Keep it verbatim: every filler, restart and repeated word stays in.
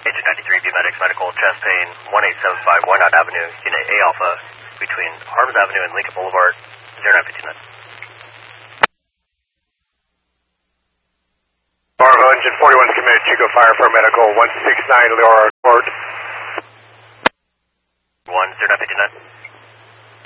Agent ninety-three, B Medics, medical, chest pain, one eight seven five Wynot Avenue, Unit A Alpha, between Harvard Avenue and Lincoln Boulevard, zero nine fifty-nine. Bravo, engine forty-one is committed, Chico Fire for medical, one six nine Leora Court. one zero nine fifty-nine.